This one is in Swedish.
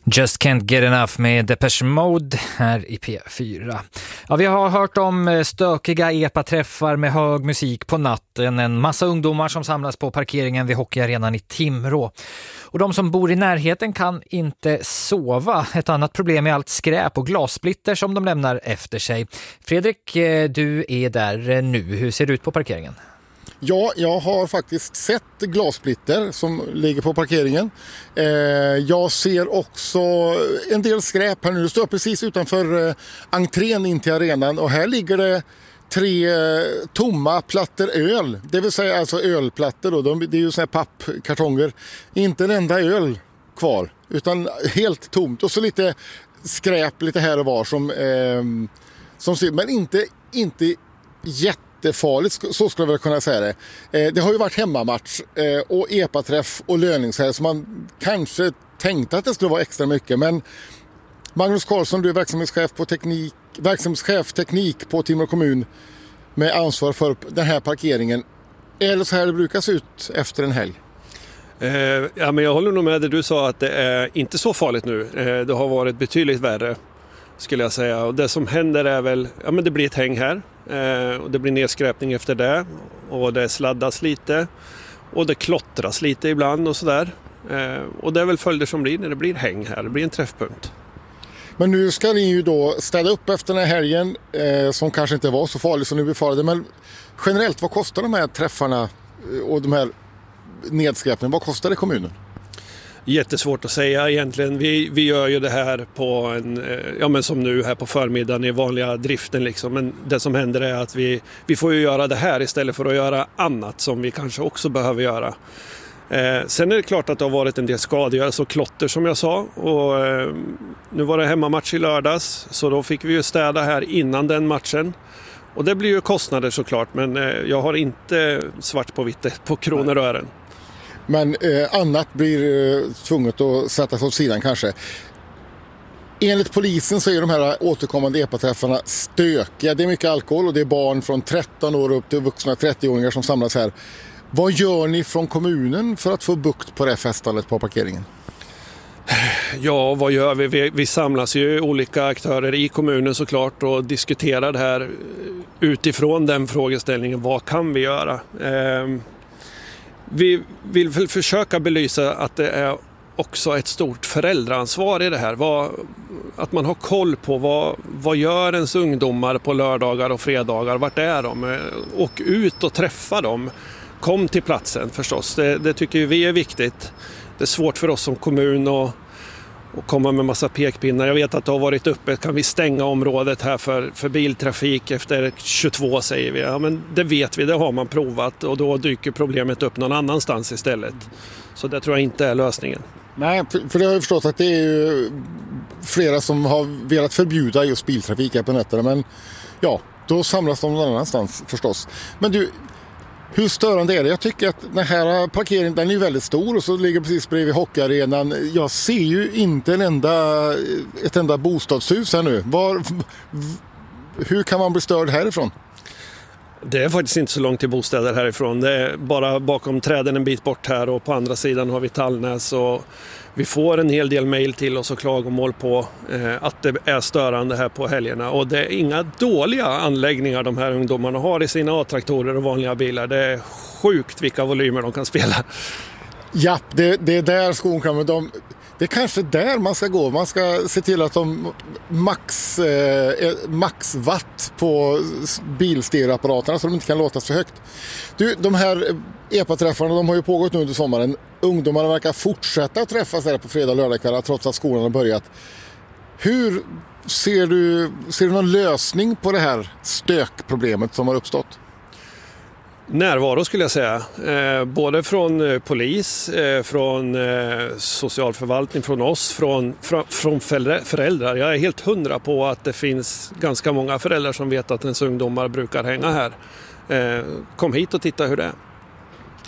Just Can't Get Enough med Depeche Mode här i P4. Ja, vi har hört om stökiga EPA-träffar med hög musik på natten. En massa ungdomar som samlas på parkeringen vid hockeyarenan i Timrå. Och de som bor i närheten kan inte sova. Ett annat problem är allt skräp och glassplitter som de lämnar efter sig. Fredrik, du är där nu. Hur ser det ut på parkeringen? Ja, jag har faktiskt sett glassplitter som ligger på parkeringen. Jag ser också en del skräp här nu. Det står precis utanför entrén in till arenan och här ligger det 3 tomma plattor öl. Det vill säga alltså ölplattor då. Det är ju såna här pappkartonger. Inte en enda öl kvar utan helt tomt. Och så lite skräp lite här och var som ser, men inte jättefarligt, så skulle jag väl kunna säga det. Det har ju varit hemmamatch och EPA-träff och löningshelg så man kanske tänkte att det skulle vara extra mycket, men Magnus Karlsson, du är verksamhetschef teknik på Timrå kommun med ansvar för den här parkeringen. Är det så här det brukar se ut efter en helg? Ja, men jag håller nog med det du sa att det är inte så farligt nu. Det har varit betydligt värre skulle jag säga. Och det som händer är väl, ja men det blir ett häng här. Och det blir nedskräpning efter det. Och det sladdas lite. Och det klottras lite ibland och sådär. Och det är väl följder som blir när det blir häng här. Det blir en träffpunkt. Men nu ska ni ju då städa upp efter den här helgen som kanske inte var så farlig som ni befarade. Men generellt, vad kostar de här träffarna och de här nedskräpningen? Vad kostar det kommunen? Får att säga egentligen. Vi gör ju det här på men som nu här på förmiddagen i vanliga driften liksom. Men det som händer är att vi får ju göra det här istället för att göra annat som vi kanske också behöver göra. Sen är det klart att det har varit en del skadegörelse och klotter som jag sa. Och nu var det hemmamatch i lördags så då fick vi ju städa här innan den matchen. Och det blir ju kostnader såklart, men jag har inte svart på vitt på kronor och ören. Men annat blir tvunget att sättas åt sidan kanske. Enligt polisen så är de här återkommande EPA-träffarna stökiga. Det är mycket alkohol och det är barn från 13 år upp till vuxna 30-åringar som samlas här. Vad gör ni från kommunen för att få bukt på det här festandet på parkeringen? Ja, vad gör vi? Vi samlas ju olika aktörer i kommunen såklart och diskuterar det här utifrån den frågeställningen. Vad kan vi göra? Vi vill väl försöka belysa att det är också ett stort föräldraansvar i det här. Att man har koll på vad gör ens ungdomar på lördagar och fredagar? Vart är de? Åk ut och träffa dem. Kom till platsen förstås. Det tycker vi är viktigt. Det är svårt för oss som kommun att komma med massa pekpinnar. Jag vet att det har varit uppe. Kan vi stänga området här för biltrafik efter 22 säger vi. Ja, men det vet vi, det har man provat. Och då dyker problemet upp någon annanstans istället. Så det tror jag inte är lösningen. Nej, för det har jag förstått att det är ju flera som har velat förbjuda just biltrafik här på nätterna. Men ja, då samlas de någon annanstans förstås. Men du, hur störande är det? Jag tycker att den här parkeringen den är väldigt stor och så ligger precis bredvid hockeyarenan. Jag ser ju inte ett enda bostadshus här nu. Hur kan man bli störd härifrån? Det är faktiskt inte så långt till bostäder härifrån. Det är bara bakom träden en bit bort här och på andra sidan har vi Tallnäs och vi får en hel del mejl till oss och klagomål på att det är störande här på helgerna. Och det är inga dåliga anläggningar de här ungdomarna har i sina A-traktorer och vanliga bilar. Det är sjukt vilka volymer de kan spela. Ja, det är där skon kommer. Det är kanske där man ska gå. Man ska se till att de max watt på bilstereoapparaterna så de inte kan låta så högt. Du, de här EPA-träffarna de har ju pågått nu under sommaren. Ungdomarna verkar fortsätta att träffas där på fredag och lördagkvällar trots att skolan har börjat. Hur ser du någon lösning på det här stökproblemet som har uppstått? Närvaro skulle jag säga, både från polis, från socialförvaltning, från oss, från föräldrar. Jag är helt 100 på att det finns ganska många föräldrar som vet att ens ungdomar brukar hänga här. Kom hit och titta hur det är.